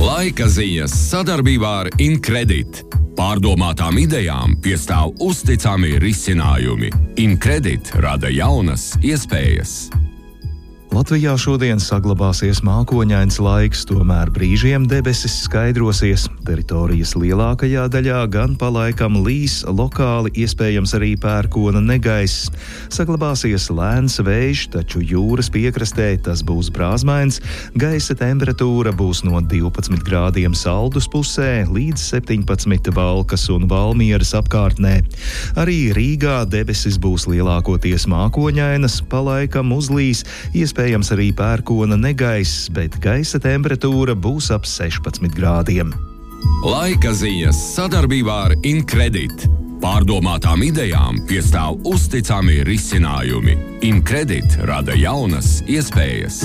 Laika ziņas sadarbībā ar Incredit. Pārdomātām idejām piestāv uzticami risinājumi. Incredit rada jaunas iespējas. Latvijā šodien saglabāsies mākoņains laiks, tomēr brīžiem debesis skaidrosies. Teritorijas lielākajā daļā gan pa laikam līs, lokāli iespējams arī pērkona negaiss. Saglabāsies lēns vējš, taču jūras piekrastē tas būs brāzmains. Gaisa temperatūra būs no 12 grādiem Saldus pusē līdz 17 Valkas un Valmieras apkārtnē. Arī Rīgā debesis būs lielākoties mākoņainas, pa laikam uzlīs, iespējams arī pērkona negaiss, bet gaisa temperatūra būs ap 16 grādiem. Laika ziņas sadarbībā ar Incredit. Pārdomātām idejām piestāv uzticami risinājumi. Incredit rada jaunas iespējas.